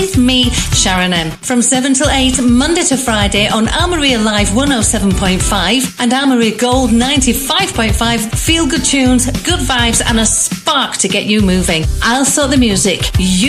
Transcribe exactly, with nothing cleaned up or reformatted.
with me, Sharon M. From seven till eight, Monday to Friday on Armoury Alive one oh seven point five and Armoury Gold ninety-five point five. Feel good tunes, good vibes and a spark to get you moving. I'll sort the music. You